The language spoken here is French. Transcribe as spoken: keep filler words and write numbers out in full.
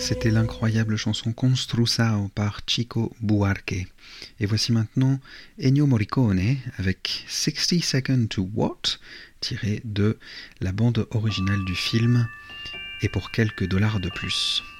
C'était l'incroyable chanson Construção par Chico Buarque. Et voici maintenant Ennio Morricone avec sixty seconds to What, tiré de la bande originale du film, et pour quelques dollars de plus.